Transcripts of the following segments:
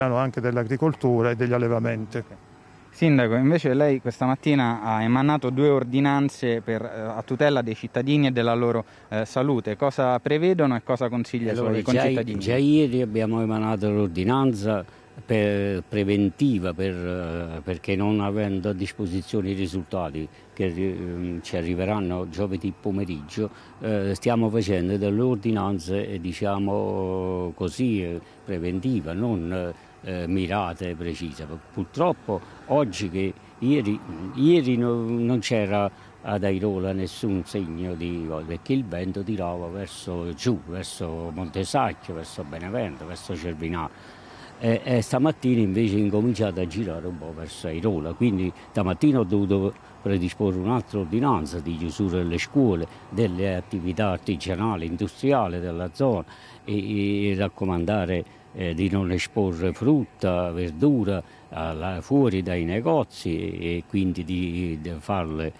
anche dell'agricoltura e degli allevamenti. Sindaco, invece lei questa mattina ha emanato 2 ordinanze a tutela dei cittadini e della loro salute. Cosa prevedono e cosa consiglia ai suoi concittadini? Già ieri abbiamo emanato l'ordinanza preventiva perché non avendo a disposizione i risultati che ci arriveranno giovedì pomeriggio, stiamo facendo delle ordinanze diciamo così preventiva, non mirate, precise. Purtroppo oggi che ieri non c'era ad Airola nessun segno perché il vento tirava verso giù, verso Montesacchio, verso Benevento, verso Cervinaro. E stamattina invece è incominciato a girare un po' verso Airola, quindi stamattina ho dovuto predisporre un'altra ordinanza di chiusura delle scuole, delle attività artigianali, industriali della zona e raccomandare di non esporre frutta, verdura fuori dai negozi e quindi di farle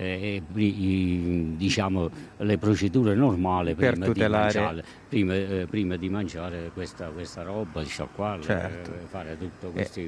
diciamo le procedure normali prima di mangiare questa roba, di sciacquarla, certo. Fare tutto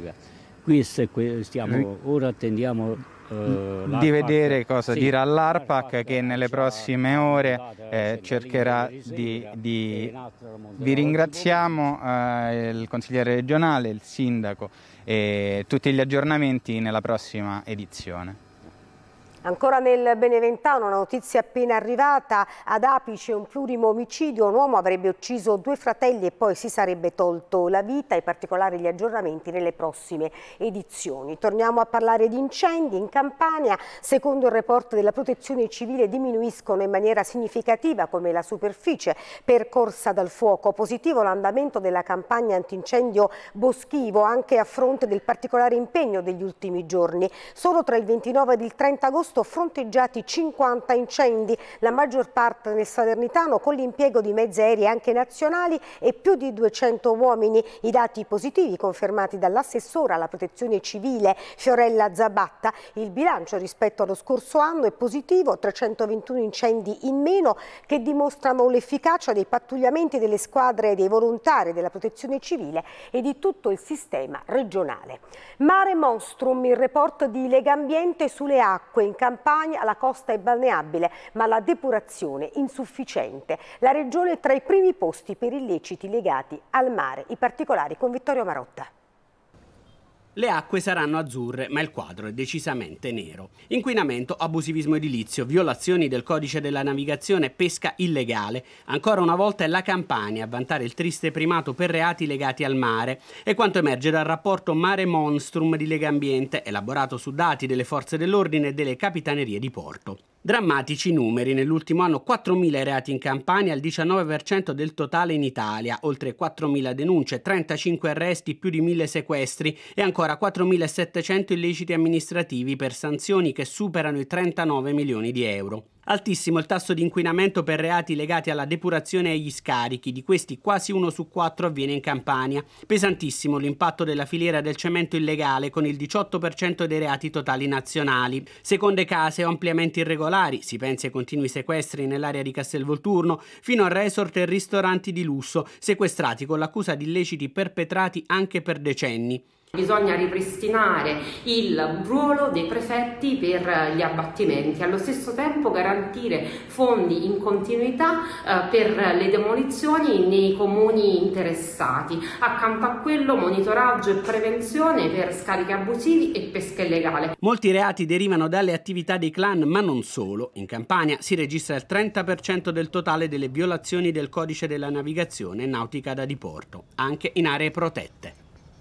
ora attendiamo di vedere cosa dirà l'ARPAC che nelle prossime ore cercherà di... Vi ringraziamo il consigliere regionale, il sindaco e tutti gli aggiornamenti nella prossima edizione. Ancora nel Beneventano, una notizia appena arrivata: ad Apice un plurimo omicidio, un uomo avrebbe ucciso 2 fratelli e poi si sarebbe tolto la vita. I particolari gli aggiornamenti nelle prossime edizioni. Torniamo a parlare di incendi in Campania. Secondo il report della Protezione Civile diminuiscono in maniera significativa come la superficie percorsa dal fuoco. Positivo l'andamento della campagna antincendio boschivo anche a fronte del particolare impegno degli ultimi giorni. Solo tra il 29 ed il 30 agosto fronteggiati 50 incendi, la maggior parte nel Salernitano, con l'impiego di mezzi aerei anche nazionali e più di 200 uomini. I dati positivi confermati dall'assessora alla protezione civile Fiorella Zabatta. Il bilancio rispetto allo scorso anno è positivo, 321 incendi in meno che dimostrano l'efficacia dei pattugliamenti delle squadre dei volontari della protezione civile e di tutto il sistema regionale. Mare Monstrum, il report di Legambiente sulle acque. In Campania la costa è balneabile, ma la depurazione insufficiente. La regione è tra i primi posti per illeciti legati al mare. I particolari con Vittorio Marotta. Le acque saranno azzurre, ma il quadro è decisamente nero. Inquinamento, abusivismo edilizio, violazioni del codice della navigazione, pesca illegale. Ancora una volta è la Campania a vantare il triste primato per reati legati al mare. È quanto emerge dal rapporto Mare Monstrum di Legambiente, elaborato su dati delle forze dell'ordine e delle capitanerie di porto. Drammatici numeri: nell'ultimo anno 4.000 reati in Campania, il 19% del totale in Italia, oltre 4.000 denunce, 35 arresti, più di 1.000 sequestri e ancora 4.700 illeciti amministrativi per sanzioni che superano i 39 milioni di euro. Altissimo il tasso di inquinamento per reati legati alla depurazione e agli scarichi, di questi quasi 1 su 4 avviene in Campania. Pesantissimo l'impatto della filiera del cemento illegale, con il 18% dei reati totali nazionali. Seconde case o ampliamenti irregolari, si pensi ai continui sequestri nell'area di Castelvolturno, fino a resort e ristoranti di lusso, sequestrati con l'accusa di illeciti perpetrati anche per decenni. Bisogna ripristinare il ruolo dei prefetti per gli abbattimenti, allo stesso tempo garantire fondi in continuità per le demolizioni nei comuni interessati. Accanto a quello monitoraggio e prevenzione per scarichi abusivi e pesca illegale. Molti reati derivano dalle attività dei clan, ma non solo. In Campania si registra il 30% del totale delle violazioni del codice della navigazione nautica da diporto, anche in aree protette.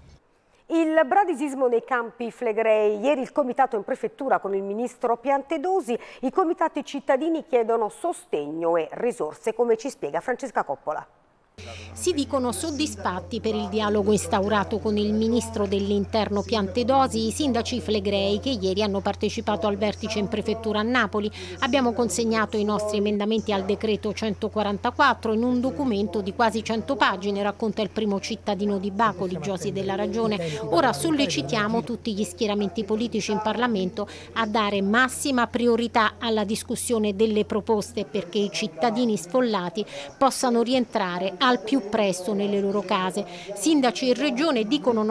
Il bradisismo nei Campi Flegrei. Ieri il comitato in prefettura con il ministro Piantedosi. I comitati cittadini chiedono sostegno e risorse, come ci spiega Francesca Coppola. Si dicono soddisfatti per il dialogo instaurato con il ministro dell'Interno Piantedosi i sindaci flegrei che ieri hanno partecipato al vertice in prefettura a Napoli. Abbiamo consegnato i nostri emendamenti al decreto 144 in un documento di quasi 100 pagine, racconta il primo cittadino di Bacoli, Giosi della Ragione. Ora sollecitiamo tutti gli schieramenti politici in Parlamento a dare massima priorità alla discussione delle proposte perché i cittadini sfollati possano rientrare al più presto nelle loro case. Sindaci in regione dicono no